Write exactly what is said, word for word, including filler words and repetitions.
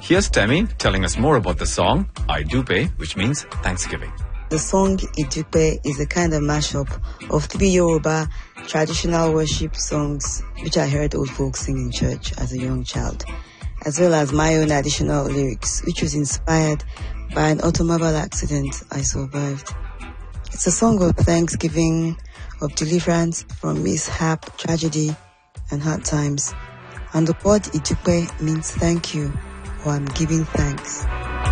Here's Temi telling us more about the song I Dupe, which means Thanksgiving. The song Idupe is a kind of mashup of three Yoruba traditional worship songs which I heard old folks sing in church as a young child, as well as my own additional lyrics, which was inspired by an automobile accident I survived. It's a song of thanksgiving, of deliverance from mishap, tragedy, and hard times. And the word Idupe means thank you, or I'm giving thanks.